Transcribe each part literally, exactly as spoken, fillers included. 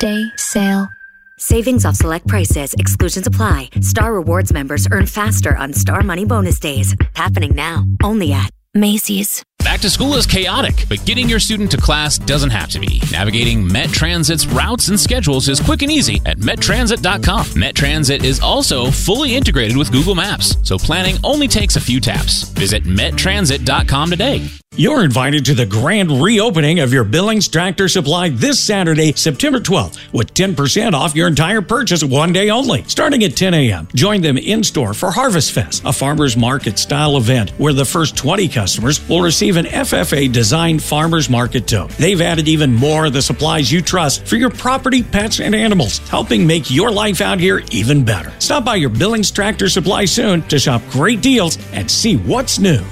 Day sale. Savings off select prices. Exclusions apply. Star Rewards members earn faster on Star Money Bonus Days. Happening now. Only at Macy's. Back to school is chaotic, but getting your student to class doesn't have to be. Navigating Met Transit's routes and schedules is quick and easy at met transit dot com. Met Transit is also fully integrated with Google Maps, so planning only takes a few taps. Visit met transit dot com today. You're invited to the grand reopening of your Billings Tractor Supply this Saturday, September twelfth, with ten percent off your entire purchase one day only, starting at ten a.m. Join them in-store for Harvest Fest, a farmer's market-style event where the first twenty customers will receive an F F A-designed farmer's market tote. They've added even more of the supplies you trust for your property, pets, and animals, helping make your life out here even better. Stop by your Billings Tractor Supply soon to shop great deals and see what's new.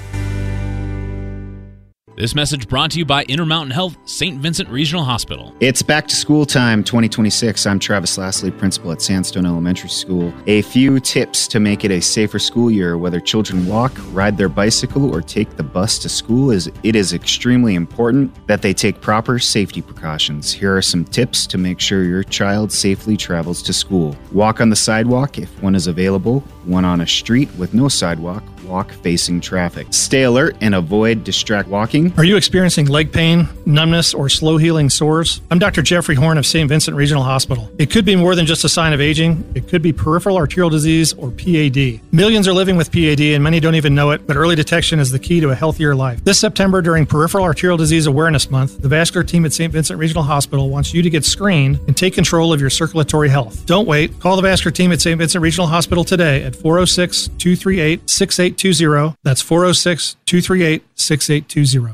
This message brought to you by Intermountain Health, Saint Vincent Regional Hospital. It's back to school time twenty twenty-six. I'm Travis Lassley, principal at Sandstone Elementary School. A few tips to make it a safer school year, whether children walk, ride their bicycle, or take the bus to school, is it is extremely important that they take proper safety precautions. Here are some tips to make sure your child safely travels to school. Walk on the sidewalk if one is available. One on a street with no sidewalk. Walk facing traffic. Stay alert and avoid distract walking. Are you experiencing leg pain, numbness, or slow healing sores? I'm Doctor Jeffrey Horn of Saint Vincent Regional Hospital. It could be more than just a sign of aging. It could be peripheral arterial disease or P A D. Millions are living with P A D and many don't even know it, but early detection is the key to a healthier life. This September, during Peripheral Arterial Disease Awareness Month, the vascular team at Saint Vincent Regional Hospital wants you to get screened and take control of your circulatory health. Don't wait. Call the vascular team at Saint Vincent Regional Hospital today at four oh six, two three eight, six eight two zero. That's four oh six, two three eight, six eight two zero.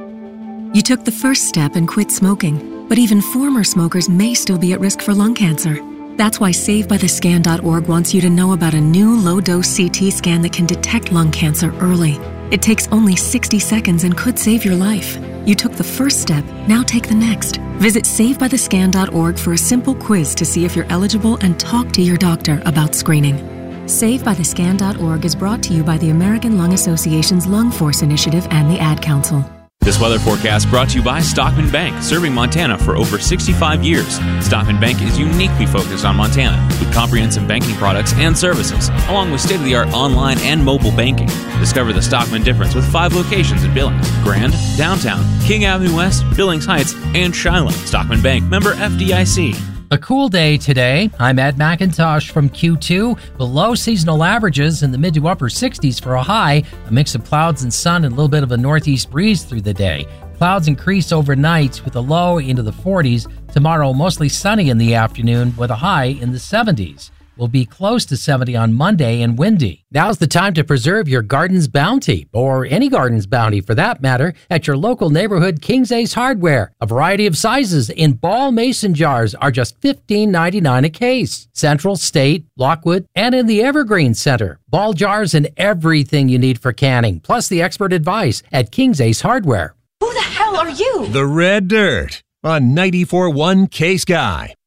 You took the first step and quit smoking, but even former smokers may still be at risk for lung cancer. That's why save by the scan dot org wants you to know about a new low-dose C T scan that can detect lung cancer early. It takes only sixty seconds and could save your life. You took the first step, now take the next. Visit save by the scan dot org for a simple quiz to see if you're eligible and talk to your doctor about screening. save by the scan dot org is brought to you by the American Lung Association's Lung Force Initiative and the Ad Council. This weather forecast brought to you by Stockman Bank, serving Montana for over sixty-five years. Stockman Bank is uniquely focused on Montana with comprehensive banking products and services, along with state-of-the-art online and mobile banking. Discover the Stockman difference with five locations in Billings, Grand, Downtown, King Avenue West, Billings Heights, and Shiloh. Stockman Bank, member F D I C. A cool day today. I'm Ed McIntosh from Q two. Below seasonal averages in the mid to upper sixties for a high. A mix of clouds and sun and a little bit of a northeast breeze through the day. Clouds increase overnight with a low into the forties. Tomorrow, mostly sunny in the afternoon with a high in the seventies. Will be close to seventy on Monday and windy. Now's the time to preserve your garden's bounty, or any garden's bounty for that matter, at your local neighborhood King's Ace Hardware. A variety of sizes in ball mason jars are just fifteen ninety-nine a case. Central, State, Lockwood, and in the Evergreen Center. Ball jars and everything you need for canning, plus the expert advice at King's Ace Hardware. Who the hell are you? The Red Dirt on ninety-four point one K-Sky.